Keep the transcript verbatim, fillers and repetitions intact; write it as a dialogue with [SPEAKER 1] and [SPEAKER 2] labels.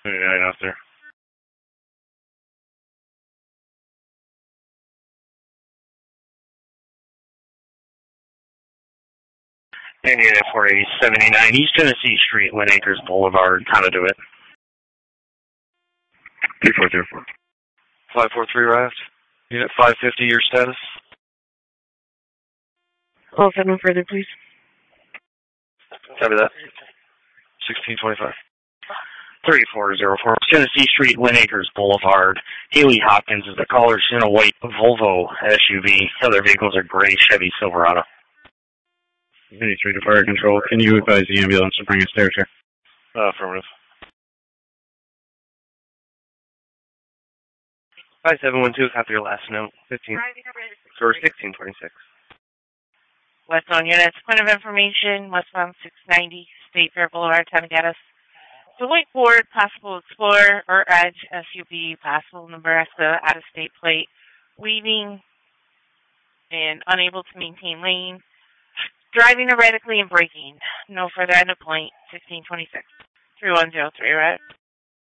[SPEAKER 1] Right out there. Indiana four eighty seventy-nine East Tennessee Street, Lynn Acres Boulevard, Conduit.
[SPEAKER 2] three four zero four.
[SPEAKER 3] five four three Raft. Unit five fifty, your status?
[SPEAKER 4] Call seven further, please.
[SPEAKER 3] Copy that. sixteen twenty-five.
[SPEAKER 1] three four zero four Tennessee Street, Lynn Acres Boulevard. Haley Hopkins is the caller. She's in a white Volvo S U V. The other vehicles are gray Chevy Silverado.
[SPEAKER 2] eighty-three to fire control. Can you advise the ambulance to bring us there, sir?
[SPEAKER 3] Uh, affirmative. five seven one two, copy your last note. fifteen. Or sixteen twenty-six.
[SPEAKER 4] Westbound units, point of information, westbound six ninety, State Fair Boulevard, Tanagatas. Deloitte Ford, possible Explorer or Edge, S U V, possible Nebraska, out-of-state plate, weaving, and unable to maintain lane, driving erratically and braking. No further end of point, sixteen twenty-six. three one zero three, right?